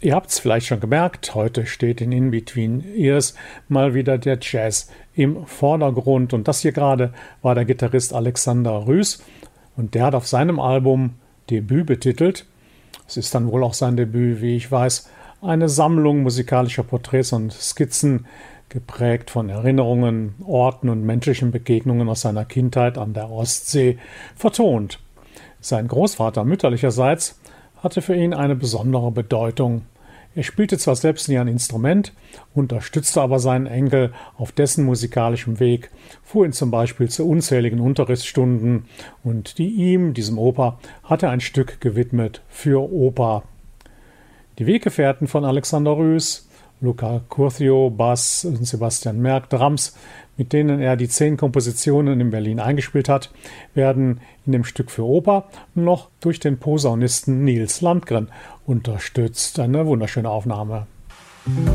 Ihr habt es vielleicht schon gemerkt, heute steht in In-Between Ears mal wieder der Jazz im Vordergrund. Und das hier gerade war der Gitarrist Alexander Rüß. Und der hat auf seinem Album Debüt betitelt, es ist dann wohl auch sein Debüt, wie ich weiß, eine Sammlung musikalischer Porträts und Skizzen, geprägt von Erinnerungen, Orten und menschlichen Begegnungen aus seiner Kindheit an der Ostsee, vertont. Sein Großvater mütterlicherseits hatte für ihn eine besondere Bedeutung. Er spielte zwar selbst nie ein Instrument, unterstützte aber seinen Enkel auf dessen musikalischem Weg, fuhr ihn zum Beispiel zu unzähligen Unterrichtsstunden und diesem Opa, hat er ein Stück gewidmet für Opa. Die Weggefährten von Alexander Rüß, Luca Curcio, Bass und Sebastian Merck, Drums, mit denen er die 10 Kompositionen in Berlin eingespielt hat, werden in dem Stück für Opa noch durch den Posaunisten Nils Landgren unterstützt. Eine wunderschöne Aufnahme.